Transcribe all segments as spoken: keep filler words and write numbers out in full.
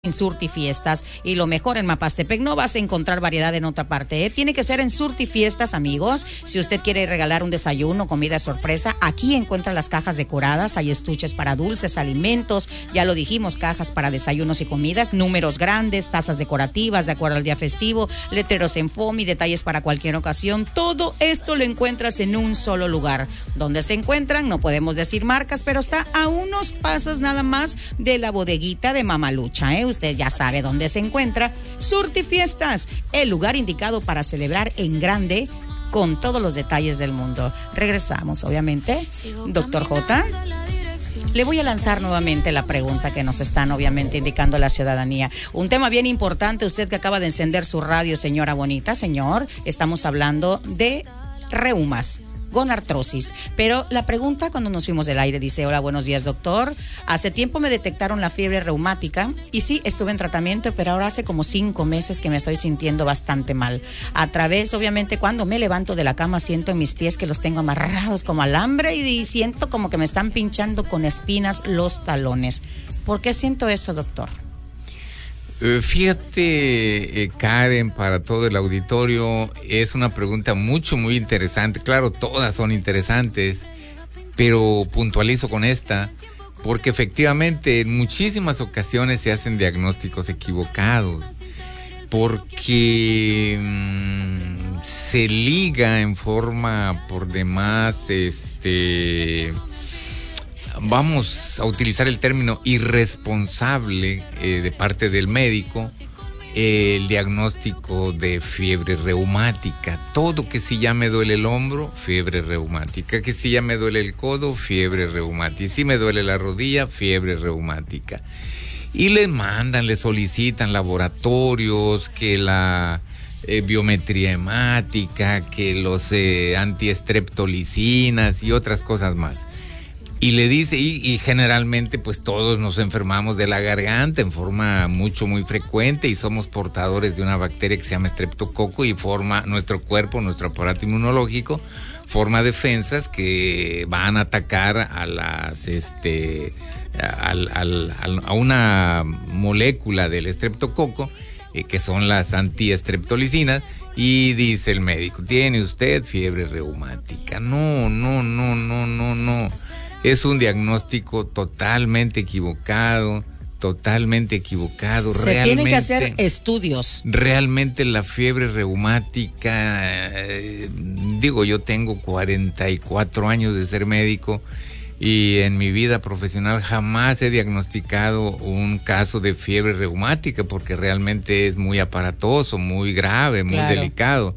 en Surtifiestas, y lo mejor en Mapastepec. No vas a encontrar variedad en otra parte, ¿eh? Tiene que ser en Surtifiestas, amigos. Si usted quiere regalar un desayuno, comida sorpresa, aquí encuentra las cajas decoradas. Hay estuches para dulces, alimentos, ya lo dijimos, cajas para desayunos y comidas, números grandes, tazas decorativas de acuerdo al día festivo, letreros en foamy, detalles para cualquier ocasión. Todo esto lo encuentras en un solo lugar. ¿Dónde se encuentran? No podemos decir marcas, pero está a unos pasos nada más de la bodeguita de Mamalucha, ¿eh? Usted ya sabe dónde se encuentra. Surtifiestas, el lugar indicado para celebrar en grande con todos los detalles del mundo. Regresamos, obviamente. Doctor J, le voy a lanzar nuevamente la pregunta que nos están obviamente indicando la ciudadanía. Un tema bien importante, usted que acaba de encender su radio, señora bonita, señor, estamos hablando de reumas, gonartrosis. Pero la pregunta cuando nos fuimos del aire dice: hola, buenos días, doctor. Hace tiempo me detectaron la fiebre reumática y sí, estuve en tratamiento, pero ahora hace como cinco meses que me estoy sintiendo bastante mal. A través, obviamente, cuando me levanto de la cama, siento en mis pies que los tengo amarrados como alambre y siento como que me están pinchando con espinas los talones. ¿Por qué siento eso, doctor? Fíjate, eh, Karen, para todo el auditorio, es una pregunta mucho, muy interesante. Claro, todas son interesantes, pero puntualizo con esta, porque efectivamente en muchísimas ocasiones se hacen diagnósticos equivocados, porque mmm, se liga en forma por demás, este... vamos a utilizar el término irresponsable eh, de parte del médico, eh, el diagnóstico de fiebre reumática. Todo que si ya me duele el hombro, fiebre reumática, que si ya me duele el codo, fiebre reumática, y si me duele la rodilla, fiebre reumática. Y le mandan, le solicitan laboratorios, que la eh, biometría hemática, que los eh, antiestreptolicinas y otras cosas más. Y le dice, y, y generalmente pues todos nos enfermamos de la garganta en forma mucho, muy frecuente, y somos portadores de una bacteria que se llama estreptococo, y forma nuestro cuerpo, nuestro aparato inmunológico, forma defensas que van a atacar a las, este, al, al, al, a una molécula del estreptococo, eh, que son las antiestreptolicinas, y dice el médico: tiene usted fiebre reumática. No, no, no, no, no, no. Es un diagnóstico totalmente equivocado, totalmente equivocado. Se realmente tienen que hacer estudios. Realmente la fiebre reumática, eh, digo, yo tengo cuarenta y cuatro años de ser médico y en mi vida profesional jamás he diagnosticado un caso de fiebre reumática, porque realmente es muy aparatoso, muy grave, muy claro. delicado.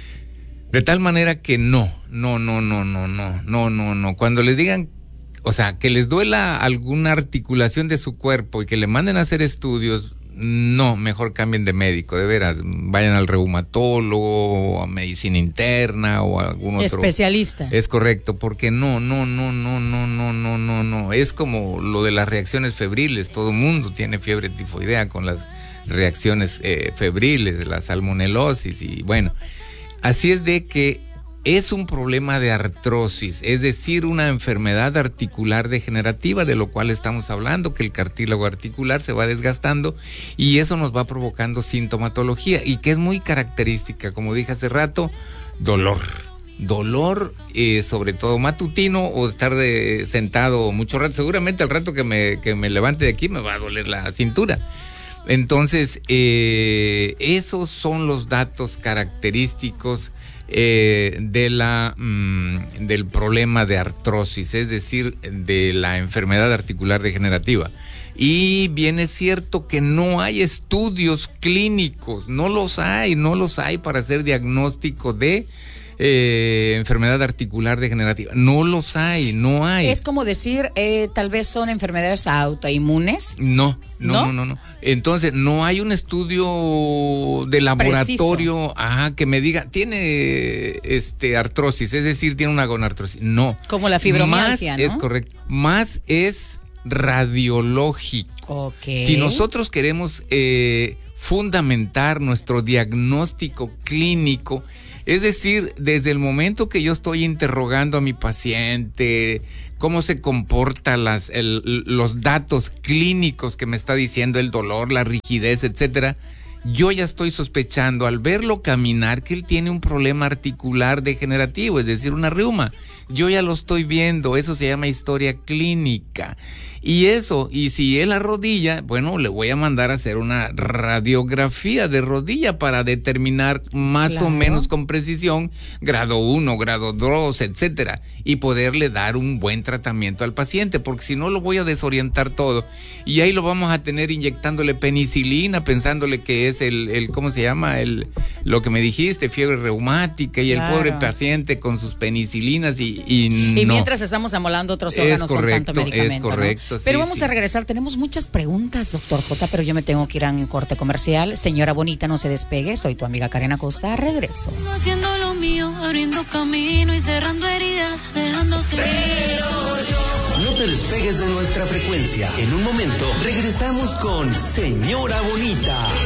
De tal manera que no, no, no, no, no, no, no, no, no. Cuando les digan, o sea, que les duela alguna articulación de su cuerpo y que le manden a hacer estudios, no, mejor cambien de médico, de veras, vayan al reumatólogo, o a medicina interna o a algún otro especialista. Es correcto, porque no, no, no, no, no, no, no, no, no. Es como lo de las reacciones febriles, todo mundo tiene fiebre tifoidea con las reacciones eh, febriles, la salmonelosis, y bueno, así es de que es un problema de artrosis, es decir, una enfermedad articular degenerativa, de lo cual estamos hablando, que el cartílago articular se va desgastando y eso nos va provocando sintomatología, y que es muy característica, como dije hace rato, dolor. Dolor, eh, sobre todo matutino, o estar de, sentado mucho rato. Seguramente al rato que me, que me levante de aquí me va a doler la cintura. Entonces, eh, esos son los datos característicos Eh, de la mmm, del problema de artrosis, es decir, de la enfermedad articular degenerativa. Y bien es cierto que no hay estudios clínicos, no los hay, no los hay para hacer diagnóstico de eh, enfermedad articular degenerativa. No los hay, no hay. Es como decir, eh, tal vez son enfermedades autoinmunes. No, no, no, no, no, no. Entonces, no hay un estudio de laboratorio ajá, que me diga, tiene este artrosis, es decir, tiene una gonartrosis. No. Como la fibromialgia, más, ¿no? Es correcto. Más es radiológico. Okay. Si nosotros queremos eh, fundamentar nuestro diagnóstico clínico, Es decir, desde el momento que yo estoy interrogando a mi paciente, cómo se comporta las, el, los datos clínicos que me está diciendo, el dolor, la rigidez, etcétera, yo ya estoy sospechando al verlo caminar que él tiene un problema articular degenerativo, es decir, una reuma. Yo ya lo estoy viendo, eso se llama historia clínica. Y eso, y si es la rodilla, bueno, le voy a mandar a hacer una radiografía de rodilla para determinar más claro. o menos con precisión grado uno, grado dos, etcétera, y poderle dar un buen tratamiento al paciente, porque si no lo voy a desorientar todo. Y ahí lo vamos a tener inyectándole penicilina, pensándole que es el, el ¿cómo se llama? El, lo que me dijiste, fiebre reumática, y claro. el pobre paciente con sus penicilinas y, y no. Y mientras estamos amolando otros órganos correcto, con tanto medicamento. Es correcto. ¿no? Pero sí, vamos sí. a regresar, tenemos muchas preguntas, doctor J, pero yo me tengo que ir a un corte comercial. Señora bonita, no se despegue, soy tu amiga Karen Acosta, regreso. Haciendo lo mío, abriendo camino y cerrando heridas, dejándose. No te despegues de nuestra frecuencia. En un momento regresamos con Señora Bonita.